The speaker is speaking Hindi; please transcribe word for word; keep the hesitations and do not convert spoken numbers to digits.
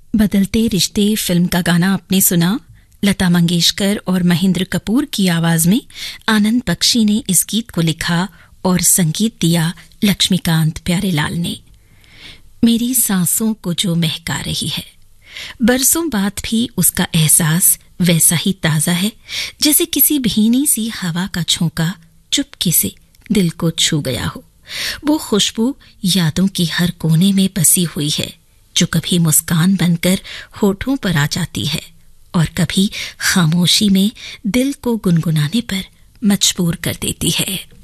बदलते रिश्ते फिल्म का गाना आपने सुना। लता मंगेशकर और महेंद्र कपूर की आवाज में आनंद बख्शी ने इस गीत को लिखा और संगीत दिया लक्ष्मीकांत प्यारेलाल ने। मेरी सांसों को जो महका रही है, बरसों बाद भी उसका एहसास वैसा ही ताजा है जैसे किसी भीनी सी हवा का झोंका चुपके से दिल को छू गया हो। वो खुशबू यादों की हर कोने में बसी हुई है, जो कभी मुस्कान बनकर होठों पर आ जाती है और कभी खामोशी में दिल को गुनगुनाने पर मजबूर कर देती है।